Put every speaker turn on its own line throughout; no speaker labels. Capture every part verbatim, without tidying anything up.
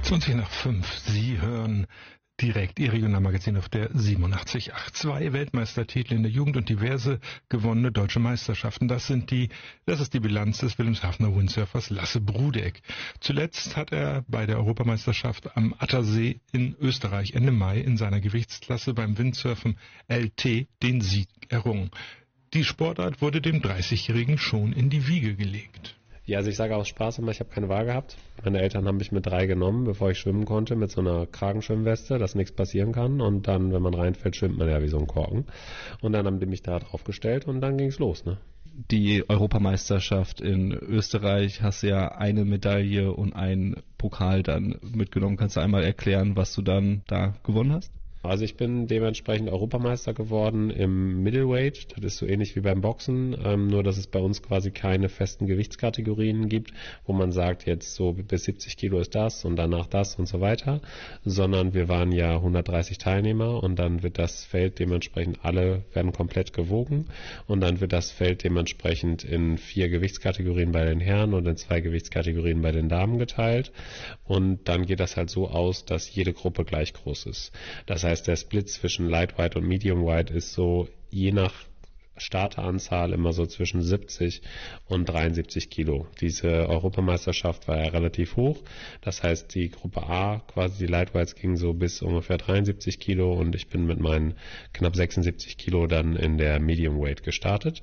zwanzig nach fünf. Sie hören direkt Ihr Regionalmagazin auf der siebenundachtzig Komma acht. Zwei Weltmeistertitel in der Jugend und diverse gewonnene deutsche Meisterschaften. Das sind die, das ist die Bilanz des Wilhelmshavener Windsurfers Lasse Brudek. Zuletzt hat er bei der Europameisterschaft am Attersee in Österreich Ende Mai in seiner Gewichtsklasse beim Windsurfen L T den Sieg errungen. Die Sportart wurde dem dreißigjährigen schon in die Wiege gelegt.
Ja, also ich sage aus Spaß immer, ich habe keine Wahl gehabt. Meine Eltern haben mich mit drei genommen, bevor ich schwimmen konnte, mit so einer Kragenschwimmweste, dass nichts passieren kann. Und dann, wenn man reinfällt, schwimmt man ja wie so ein Korken. Und dann haben die mich da draufgestellt und dann ging's los, ne?
Die Europameisterschaft in Österreich hast ja eine Medaille und einen Pokal dann mitgenommen. Kannst du einmal erklären, was du dann da gewonnen hast?
Also ich bin dementsprechend Europameister geworden im Middleweight. Das ist so ähnlich wie beim Boxen, ähm, nur dass es bei uns quasi keine festen Gewichtskategorien gibt, wo man sagt, jetzt so bis siebzig Kilo ist das und danach das und so weiter, sondern wir waren ja hundertdreißig Teilnehmer und dann wird das Feld dementsprechend, alle werden komplett gewogen und dann wird das Feld dementsprechend in vier Gewichtskategorien bei den Herren und in zwei Gewichtskategorien bei den Damen geteilt und dann geht das halt so aus, dass jede Gruppe gleich groß ist. Das heißt, Das heißt, der Split zwischen Lightweight und Mediumweight ist so je nach Starteranzahl immer so zwischen siebzig und dreiundsiebzig Kilo. Diese Europameisterschaft war ja relativ hoch. Das heißt, die Gruppe A, quasi die Lightweights, ging so bis ungefähr dreiundsiebzig Kilo und ich bin mit meinen knapp sechsundsiebzig Kilo dann in der Mediumweight gestartet.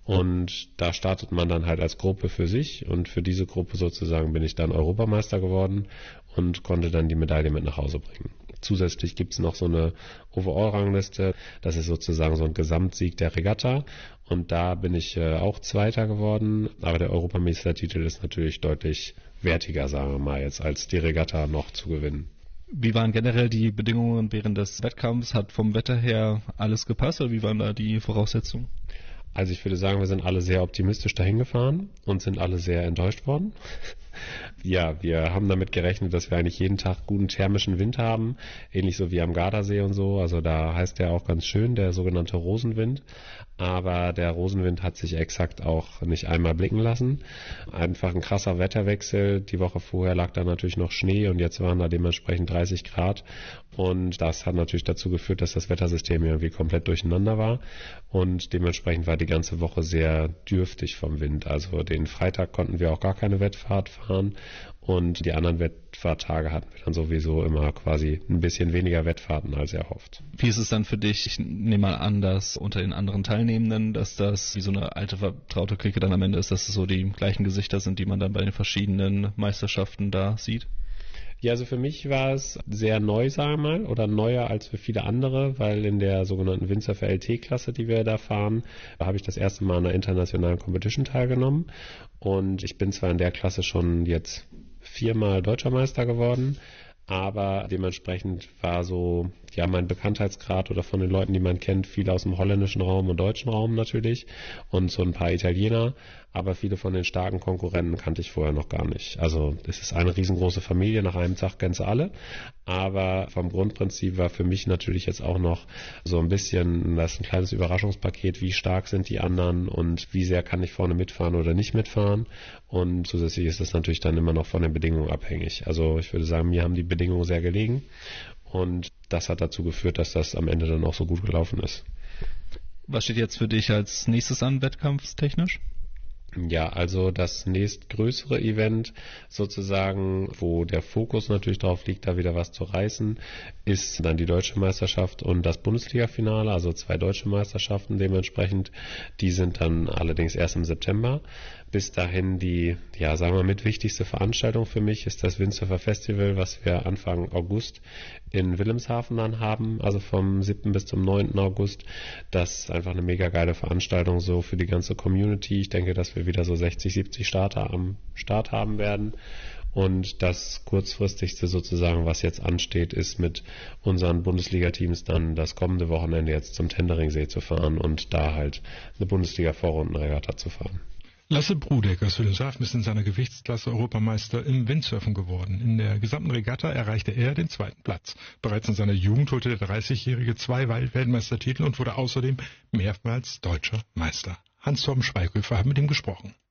Und da startet man dann halt als Gruppe für sich und für diese Gruppe sozusagen bin ich dann Europameister geworden und konnte dann die Medaille mit nach Hause bringen. Zusätzlich gibt's noch so eine Overall-Rangliste, das ist sozusagen so ein Gesamtsieg der Regatta und da bin ich äh, auch Zweiter geworden, aber der Europameistertitel ist natürlich deutlich wertiger, sagen wir mal, jetzt als die Regatta noch zu gewinnen.
Wie waren generell die Bedingungen während des Wettkampfs? Hat vom Wetter her alles gepasst oder wie waren da die Voraussetzungen?
Also ich würde sagen, wir sind alle sehr optimistisch dahin gefahren und sind alle sehr enttäuscht worden. Ja, wir haben damit gerechnet, dass wir eigentlich jeden Tag guten thermischen Wind haben, ähnlich so wie am Gardasee und so. Also da heißt der auch ganz schön, der sogenannte Rosenwind. Aber der Rosenwind hat sich exakt auch nicht einmal blicken lassen. Einfach ein krasser Wetterwechsel. Die Woche vorher lag da natürlich noch Schnee und jetzt waren da dementsprechend dreißig Grad. Und das hat natürlich dazu geführt, dass das Wettersystem irgendwie komplett durcheinander war. Und dementsprechend war die ganze Woche sehr dürftig vom Wind. Also den Freitag konnten wir auch gar keine Wettfahrt fahren. Und die anderen Wettfahrttage hatten wir dann sowieso immer quasi ein bisschen weniger Wettfahrten als erhofft.
Wie ist es dann für dich? Ich nehme mal an, dass unter den anderen Teilnehmenden, dass das wie so eine alte vertraute Clique dann am Ende ist, dass es so die gleichen Gesichter sind, die man dann bei den verschiedenen Meisterschaften da sieht?
Ja, also für mich war es sehr neu, sagen wir mal, oder neuer als für viele andere, weil in der sogenannten Windsurfer L T-Klasse, die wir da fahren, da habe ich das erste Mal an einer internationalen Competition teilgenommen und ich bin zwar in der Klasse schon jetzt viermal Deutscher Meister geworden, aber dementsprechend war so, ja, mein Bekanntheitsgrad oder von den Leuten, die man kennt, viele aus dem holländischen Raum und deutschen Raum natürlich und so ein paar Italiener, aber viele von den starken Konkurrenten kannte ich vorher noch gar nicht. Also es ist eine riesengroße Familie, nach einem Tag kennst du alle, aber vom Grundprinzip war für mich natürlich jetzt auch noch so ein bisschen, das ist ein kleines Überraschungspaket, wie stark sind die anderen und wie sehr kann ich vorne mitfahren oder nicht mitfahren und zusätzlich ist das natürlich dann immer noch von den Bedingungen abhängig. Also ich würde sagen, mir haben die Bedingungen sehr gelegen und das hat dazu geführt, dass das am Ende dann auch so gut gelaufen ist.
Was steht jetzt für dich als nächstes an, wettkampftechnisch?
Ja, also das nächstgrößere Event sozusagen, wo der Fokus natürlich drauf liegt, da wieder was zu reißen, ist dann die Deutsche Meisterschaft und das Bundesliga-Finale, also zwei deutsche Meisterschaften dementsprechend. Die sind dann allerdings erst im September. Bis dahin die, ja, sagen wir mit wichtigste Veranstaltung für mich ist das Windsurfer Festival, was wir Anfang August in Wilhelmshaven dann haben, also vom siebten bis zum neunten August. Das ist einfach eine mega geile Veranstaltung so für die ganze Community. Ich denke, dass wir wieder so sechzig, siebzig Starter am Start haben werden. Und das kurzfristigste sozusagen, was jetzt ansteht, ist mit unseren Bundesliga-Teams dann das kommende Wochenende jetzt zum Tenderingsee zu fahren und da halt eine Bundesliga-Vorrundenregatta zu fahren.
Lasse Brudek aus Wilhelmshaven ist in seiner Gewichtsklasse Europameister im Windsurfen geworden. In der gesamten Regatta erreichte er den zweiten Platz. Bereits in seiner Jugend holte der dreißigjährige zwei Weltmeistertitel und wurde außerdem mehrmals deutscher Meister. Hans-Torben Schweighöfer hat mit ihm gesprochen.